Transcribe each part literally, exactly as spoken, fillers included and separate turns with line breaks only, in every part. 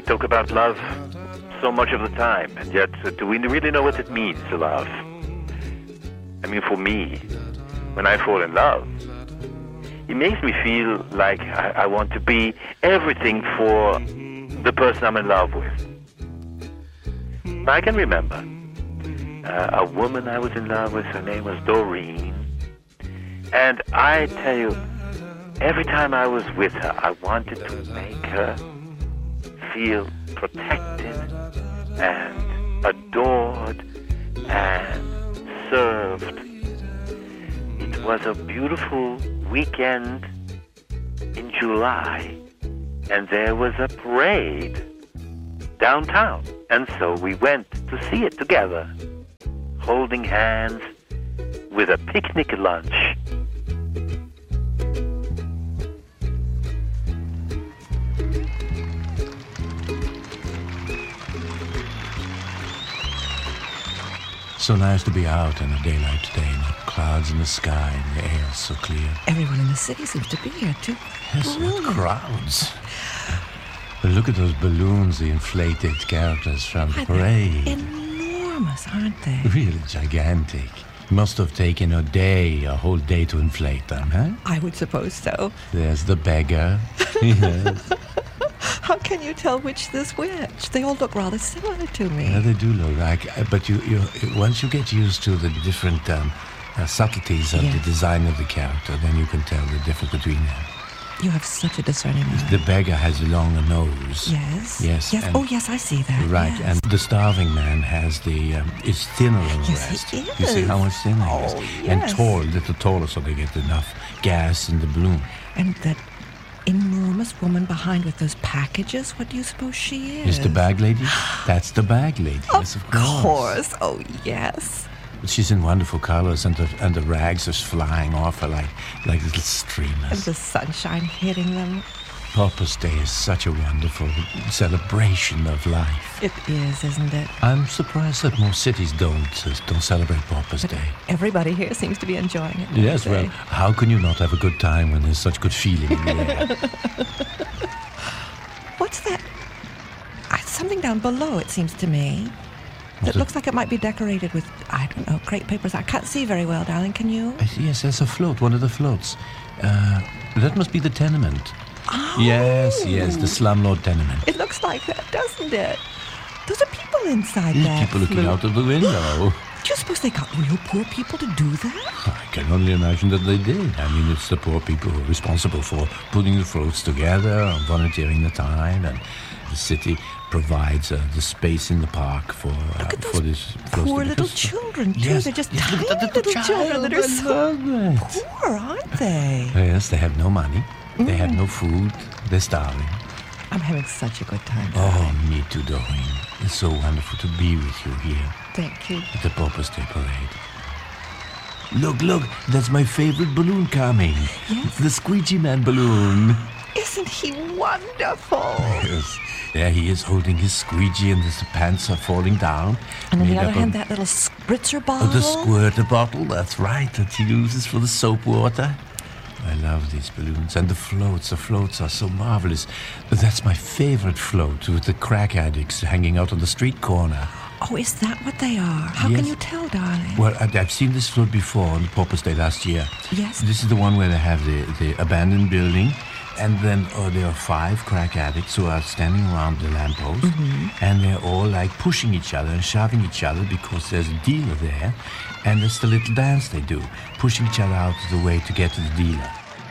talk about love so much of the time, and yet uh, do we really know what it means to love? I mean, for me, when I fall in love, it makes me feel like I, I want to be everything for the person I'm in love with. I can remember uh, a woman I was in love with, her name was Doreen, and I tell you, every time I was with her, I wanted to make her feel protected and adored and served. It was a beautiful weekend in July, and there was a parade downtown, and so we went to see it together, holding hands with a picnic lunch.
So nice to be out on a day like today, not clouds in the sky and the air is so clear.
Everyone in the city seems to be here, too.
Yes,
Brilliant.
what crowds. But look at those balloons, the inflated characters from the parade.
Enormous, aren't they?
Really gigantic. Must have taken a day, a whole day to inflate them, huh?
I would suppose so.
There's the beggar. Yes.
How can you tell which is which? They all look rather similar to me.
Yeah, they do look like, uh, but you, you, once you get used to the different um, uh, subtleties of
Yes.
the design of the character, then you can tell the difference between them.
You have such a discerning eye.
The beggar has a longer nose.
Yes.
Yes.
Yes.
and-
Oh, yes, I see that.
Right,
yes.
and the starving man has the, um, is thinner than the
Yes,
rest.
he
You see
is.
how much thinner he is?
Oh,
And
yes.
tall, a little taller, so they get enough gas in the balloon.
And that enormous woman behind with those packages, what do you suppose she is?
Is the bag lady? That's the bag lady.
Of
Yes, of
course. Oh, yes.
She's in wonderful colors, and the and the rags are flying off her like like little
And
streamers.
the sunshine hitting them.
Papa's Day is such a wonderful celebration of life.
It is, isn't it?
I'm surprised that most cities don't uh, don't celebrate Papa's Day.
Everybody here seems to be enjoying it. don't
Yes,
they?
well, how can you not have a good time when there's such good feeling in the air?
What's that? Uh, Something down below, it seems to me.
What's
It
it?
looks like it might be decorated with, I don't know, crepe papers. I can't see very well, darling. Can you?
Uh, Yes, there's a float, one of the floats. Uh, that must be the tenement.
Oh.
Yes, yes, the slumlord tenement.
It looks like that, doesn't it? Those are people inside
These
that
people looking
flute.
out of the window.
Do you suppose they got real poor people to do that?
I can only imagine that they did. I mean, it's the poor people who are responsible for putting the floats together and volunteering the time, and the city provides uh, the space in the park for uh,
Look at
for
those
this floats
poor
to-
little
because-
children, too.
Yes,
They're just
yes,
tiny
look at the
little
child,
children that are
I
so
love it.
poor, aren't they?
Yes, they have no money. They have no food. They're starving.
I'm having such a good time.
Oh, me too, Doreen. It's so wonderful to be with you here
Thank you.
at the Papa's Day Parade. Look, look, that's my favorite balloon coming.
Yes.
The Squeegee Man balloon.
Isn't he wonderful?
Yes. There he is holding his squeegee and his pants are falling down.
And on the
Made
other
up
hand,
of-
that little spritzer bottle.
Oh, the squirter bottle, that's right, that he uses for the soap water. I love these balloons. And the floats, the floats are so marvelous. That's my favorite float with the crack addicts hanging out on the street corner.
Oh, is that what they are? How
Yes.
can you tell, darling?
Well, I- I've seen this float before on the Papa's Day last year.
Yes.
This is the one where they have the, the abandoned building. And then oh, there are five crack addicts who are standing around the lamppost. And they're all like pushing each other and shoving each other because there's a dealer there. And it's the little dance they do, pushing each other out of the way to get to the dealer.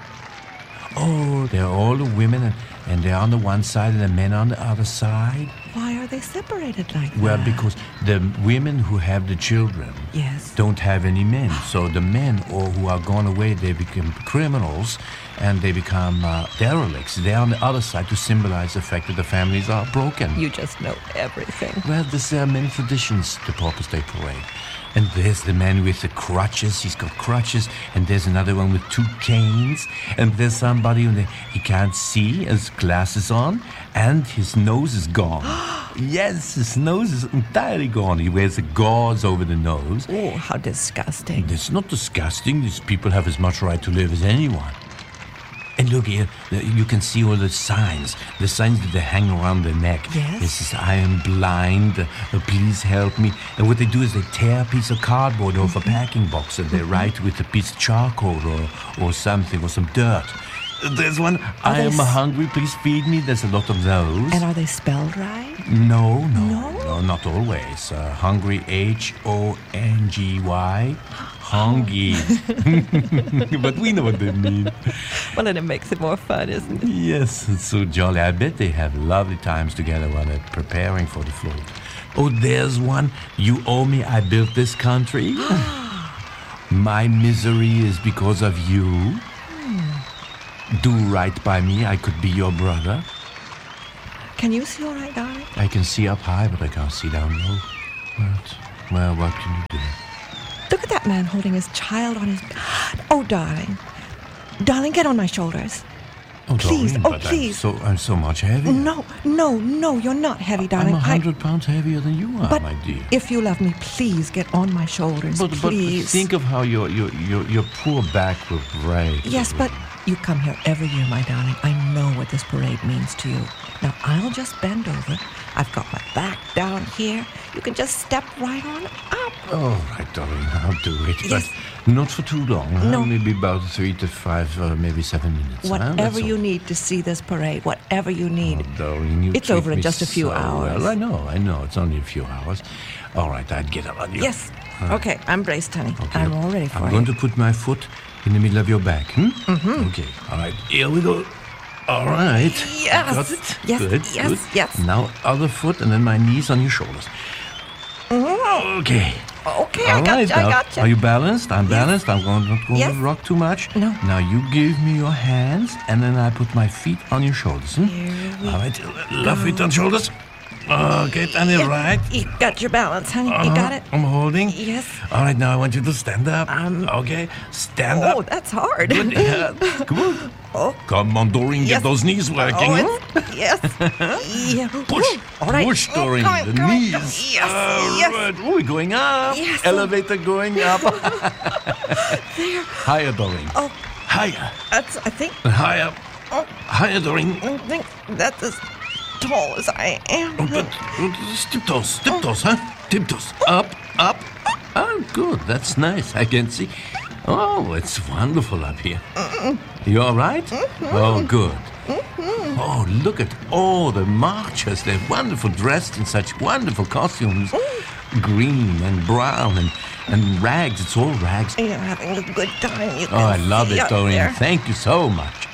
Oh, they're all the women, and, and they're on the one side and the men on the other side.
Why are they separated like that?
Well, because the women who have the children
Yes.
don't have any men. So the men or who are gone away, they become criminals and they become uh, derelicts. They're on the other side to symbolize the fact that the families are broken.
You just know everything.
Well, there's, there are many traditions to Papa's Day Parade. And there's the man with the crutches. He's got crutches. And there's another one with two canes. And there's somebody who he can't see, has glasses on, and his nose is gone. Yes, his nose is entirely gone. He wears a gauze over the nose.
Oh, how disgusting.
It's not disgusting. These people have as much right to live as anyone. And look here, you can see all the signs, the signs that they hang around the neck.
Yes.
This is, I am blind, uh, please help me. And what they do is they tear a piece of cardboard off a packing box and they write with a piece of charcoal or, or something, or some dirt. There's one, I am
s-
hungry, please feed me. There's a lot of those.
And are they spelled right?
No, no,
No?
no, not always. Uh, hungry, H O N G Y. Hungry. But we know what they mean.
Well, and it makes it more fun, isn't it?
Yes, it's so jolly. I bet they have lovely times together while they're preparing for the float. Oh, there's one. You owe me, I built this country. My misery is because of you. Do right by me, I could be your brother.
Can you see all right, darling?
I can see up high, but I can't see down low. But, well, what can you do?
Look at that man holding his child on his... Oh, darling. Darling, get on my shoulders.
Oh,
Please,
Doreen,
oh,
but
please.
I'm so, I'm so much heavier.
No, no, no, you're not heavy, darling.
I'm a
I-
hundred pounds heavier than you are,
But
my dear.
if you love me, please get on my shoulders,
But, but
please.
think of how your, your, your, your poor back will break.
Yes, but you come here every year, my darling. I know what this parade means to you. Now, I'll just bend over. I've got my back down here. You can just step right on up.
All right, darling, I'll do it.
Yes.
But not for too long. Huh?
No.
Maybe about three to five, uh, maybe seven minutes. huh?
Whatever
That's
you
all.
need to see this parade, whatever you need.
Oh, darling, you
It's
treat
over in
me
just a few
so
hours.
Well, I know, I know. It's only a few hours. All right, I'd get up on you.
Yes. Okay, I'm braced, honey.
Okay,
I'm
look,
all ready for
I'm
you.
going to put my foot in the middle of your back. Hmm? Mm-hmm. Okay. All right. Here we go. All right.
Yes.
Got it?
Yes,
Good.
yes,
good.
yes.
Now other foot and then my knees on your shoulders. Okay.
Okay,
All
I got
right.
you, I
now,
got you.
Are you balanced? I'm balanced. I'm going, not going
Yes.
to rock too much.
No.
Now you give me your hands and then I put my feet on your shoulders. Hmm?
Here we
All right. Left feet on shoulders. Okay, and then right.
You got your balance, honey. You
Uh-huh.
got it?
I'm holding.
Yes.
All right, now I want you to stand up.
Um,
okay, stand
Oh,
up.
that's hard.
Good. Yeah. Come on.
Oh.
Come on, Doreen,
Yes.
get those knees working.
Oh,
huh?
it's, yes. Yeah.
Push,
Ooh, all right.
push,
Oh,
Doreen,
come on,
the
come on,
knees.
come on. Yes,
All
yes.
right. Oh, we're going up.
Yes.
Elevator going up.
There.
Higher, Doreen.
Oh,
Higher.
that's, I think,
Higher.
oh,
Higher, Doreen.
I think that's as tall as I am.
Oh, but, uh, tiptoes, tiptoes, huh? Tiptoes. Up, up. Oh, good. That's nice. I can see. Oh, it's wonderful up here. You all right? Oh, good. Oh, look at all the marchers. They're wonderful, dressed in such wonderful costumes. Green and brown and, and rags. It's all rags.
You're having a good time. You
Oh, I
can
love
see
it,
up
Doreen.
there.
Thank you so much.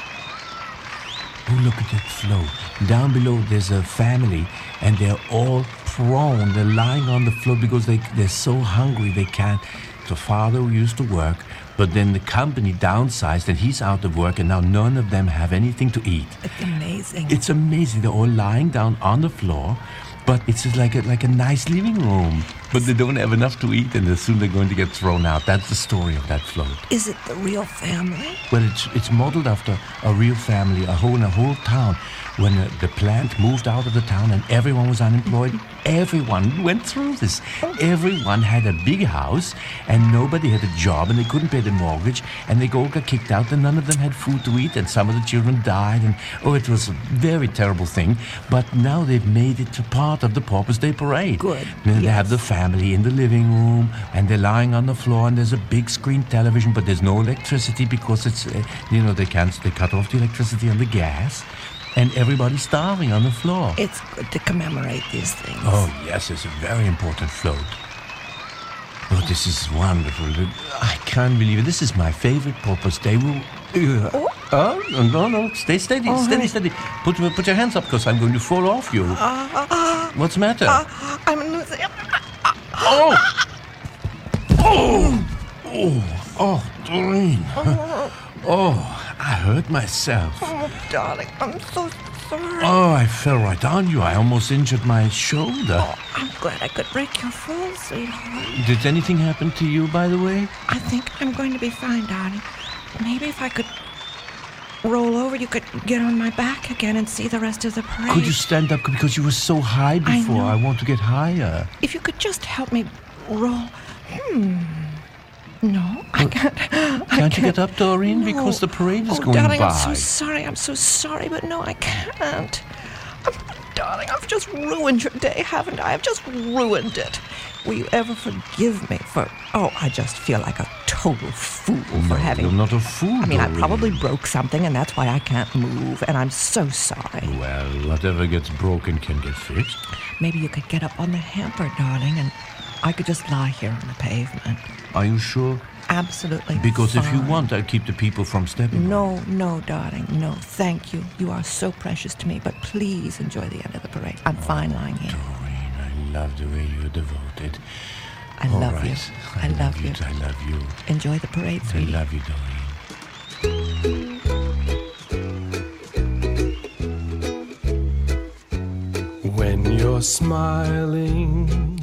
Oh, look at that flow. Down below, there's a family, and they're all prone. They're lying on the floor because they, they're so hungry they can't. The father used to work, but then the company downsized, and he's out of work, and now none of them have anything to eat.
It's amazing.
It's amazing. They're all lying down on the floor, but it's just like a, like a nice living room. But they don't have enough to eat, and soon they're going to get thrown out. That's the story of that float.
Is it the real family?
Well, it's it's modeled after a real family, a whole in a whole town. When uh, the plant moved out of the town and everyone was unemployed, everyone went through this. Everyone had a big house and nobody had a job and they couldn't pay the mortgage and they all got kicked out and none of them had food to eat and some of the children died and oh, it was a very terrible thing. But now they've made it a part of the Paupers Day Parade.
Good,
And they have
yes.
the family in the living room and they're lying on the floor and there's a big screen television but there's no electricity because it's, uh, you know, they can't, they cut off the electricity and the gas. And everybody's starving on the floor.
It's good to commemorate these things.
Oh, yes, it's a very important float. Oh, this is wonderful. I can't believe it. This is my favorite Paupers Day. We'll, uh,
Oh.
oh, no, no, stay steady,
Oh,
steady,
honey.
steady. Put, put your hands up because I'm going to fall off you. What's the matter?
Uh, I'm losing.
oh! Oh! Oh, oh, Doreen. Oh, I hurt myself.
Oh, darling, I'm so sorry.
Oh, I fell right on you. I almost injured my shoulder.
Oh, I'm glad I could break your fall, sweetheart.
Did anything happen to you, by the way?
I think I'm going to be fine, darling. Maybe if I could roll over, you could get on my back again and see the rest of the parade.
Could you stand up because you were so high
I
before?
know.
I want to get higher.
If you could just help me roll. Hmm. No, I can't. I
Can't you get up, Doreen?
No.
Because the parade is
oh,
going
darling,
by.
I'm so sorry. I'm so sorry, but no, I can't. I'm, darling, I've just ruined your day, haven't I? I've just ruined it. Will you ever forgive me for... Oh, I just feel like a total fool
No,
for having...
you're not a fool,
I mean, I
Doreen.
probably broke something, and that's why I can't move, and I'm so sorry.
Well, whatever gets broken can get fixed.
Maybe you could get up on the hamper, darling, and I could just lie here on the pavement.
Are you sure?
Absolutely
Because if you
fine.
want, I'll keep the people from stepping on
No, no, darling, no, thank you. You are so precious to me, but please enjoy the end of the parade. I'm fine lying here.
Doreen, I love the way you're devoted.
I
All
love
right.
you.
I,
I love you.
too. I love you.
Enjoy the parade,
I
sweetie.
love you, Doreen.
When you're smiling